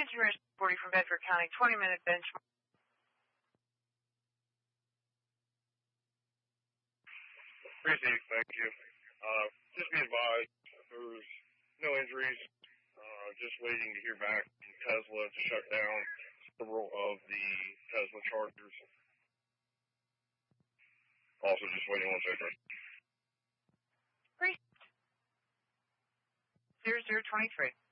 Commissioner 40 from Bedford County, 20-minute benchmark. Received, thank you. Just be advised, there's no injuries. Just waiting to hear back from Tesla to shut down several of the Tesla chargers. Also just waiting on second. 0023.